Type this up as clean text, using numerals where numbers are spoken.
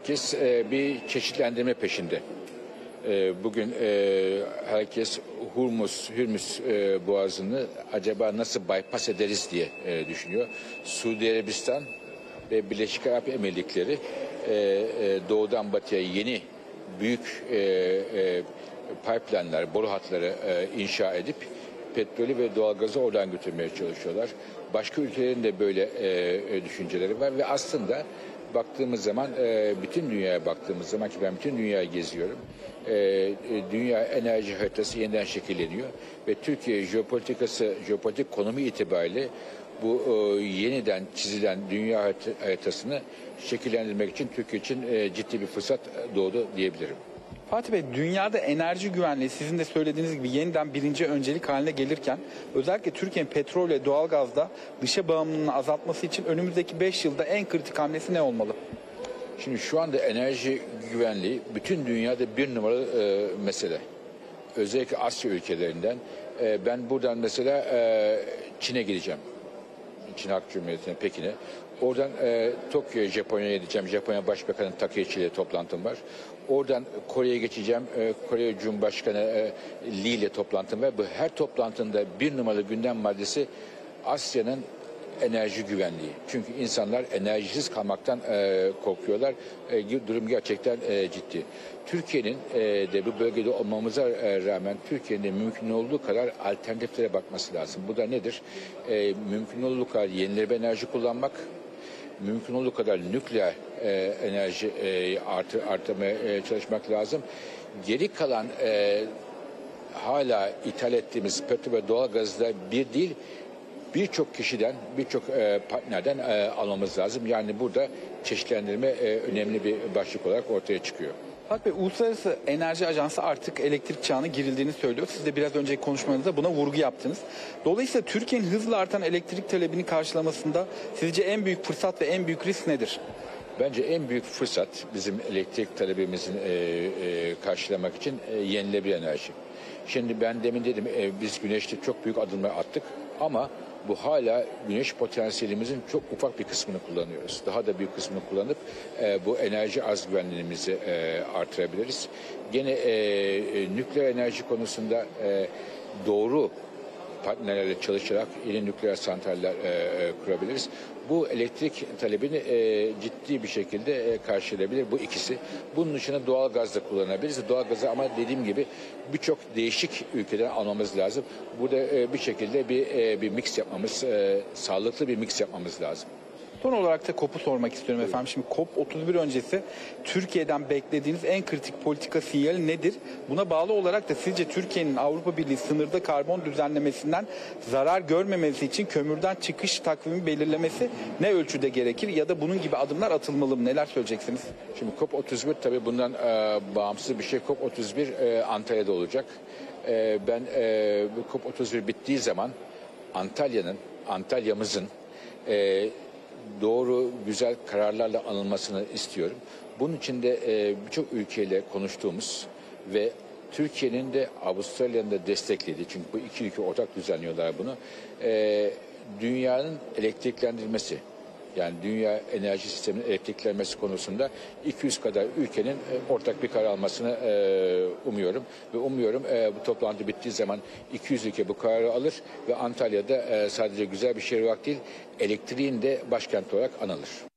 herkes bir çeşitlendirme peşinde. Bugün herkes Hürmüz Boğazı'nı acaba nasıl bypass ederiz diye düşünüyor. Suudi Arabistan ve Birleşik Arap Emirlikleri doğudan batıya yeni büyük pipeline'ler, boru hatları inşa edip petrolü ve doğalgazı oradan götürmeye çalışıyorlar. Başka ülkelerin de böyle düşünceleri var ve aslında baktığımız zaman, bütün dünyaya baktığımız zaman, ki ben bütün dünyayı geziyorum, dünya enerji haritası yeniden şekilleniyor ve Türkiye jeopolitik konumu itibariyle bu yeniden çizilen dünya haritasını şekillendirmek için Türkiye için ciddi bir fırsat doğdu diyebilirim. Fatih Bey, dünyada enerji güvenliği sizin de söylediğiniz gibi yeniden birinci öncelik haline gelirken özellikle Türkiye'nin petrol ve doğalgazda dışa bağımlılığını azaltması için önümüzdeki 5 yılda en kritik hamlesi ne olmalı? Şimdi şu anda enerji güvenliği bütün dünyada bir numaralı mesele. Özellikle Asya ülkelerinden. Ben buradan mesela Çin'e gideceğim. Çin Halk Cumhuriyeti'ne, Pekin'e. Oradan Tokyo'ya, Japonya'ya gideceğim. Japonya Başbakanı Takaichi ile toplantım var. Oradan Kore'ye geçeceğim. Kore Cumhurbaşkanı Lee ile toplantım var. Bu her toplantında bir numaralı gündem maddesi Asya'nın enerji güvenliği. Çünkü insanlar enerjisiz kalmaktan korkuyorlar. Durum gerçekten ciddi. Türkiye'nin de bu bölgede olmamıza rağmen Türkiye'nin de mümkün olduğu kadar alternatiflere bakması lazım. Bu da nedir? Mümkün olduğu kadar yenilenebilir enerji kullanmak, mümkün olduğu kadar nükleer enerji artırmaya çalışmak lazım. Geri kalan hala ithal ettiğimiz petrol ve doğalgazda bir değil, birçok kişiden, birçok partnerden almamız lazım. Yani burada çeşitlendirme önemli bir başlık olarak ortaya çıkıyor. Fatih Bey, Uluslararası Enerji Ajansı artık elektrik çağına girildiğini söylüyor. Siz de biraz önceki konuşmanızda buna vurgu yaptınız. Dolayısıyla Türkiye'nin hızla artan elektrik talebini karşılamasında sizce en büyük fırsat ve en büyük risk nedir? Bence en büyük fırsat bizim elektrik talebimizin karşılamak için yenilenebilir enerji. Şimdi ben demin dedim biz güneşte çok büyük adımlar attık ama bu hala güneş potansiyelimizin çok ufak bir kısmını kullanıyoruz. Daha da büyük kısmını kullanıp bu enerji arz güvenliğimizi artırabiliriz. Gene nükleer enerji konusunda doğru partnerlerle çalışarak yeni nükleer santraller kurabiliriz. Bu elektrik talebini ciddi bir şekilde karşılayabilir bu ikisi. Bunun dışında doğalgaz da kullanabiliriz. Doğalgazı ama dediğim gibi birçok değişik ülkeden almamız lazım. Burada bir şekilde bir mix yapmamız, sağlıklı bir mix yapmamız lazım. Son olarak da COP'u sormak istiyorum efendim. Şimdi COP31 öncesi Türkiye'den beklediğiniz en kritik politika sinyali nedir? Buna bağlı olarak da sizce Türkiye'nin Avrupa Birliği sınırda karbon düzenlemesinden zarar görmemesi için kömürden çıkış takvimi belirlemesi ne ölçüde gerekir ya da bunun gibi adımlar atılmalı mı? Neler söyleyeceksiniz? Şimdi COP31 tabii bundan bağımsız bir şey. COP31 Antalya'da olacak. Ben bu COP31 bittiği zaman Antalya'mızın doğru, güzel kararlarla anılmasını istiyorum. Bunun için de birçok ülkeyle konuştuğumuz ve Türkiye'nin de Avustralya'nın da desteklediği, çünkü bu iki ülke ortak düzenliyorlar bunu, dünyanın elektriklendirilmesi, yani dünya enerji sisteminin elektriklenmesi konusunda 200 kadar ülkenin ortak bir karar almasını umuyorum. Ve umuyorum bu toplantı bittiği zaman 200 ülke bu kararı alır ve Antalya'da sadece güzel bir şehir olarak değil, elektriğin de başkent olarak anılır.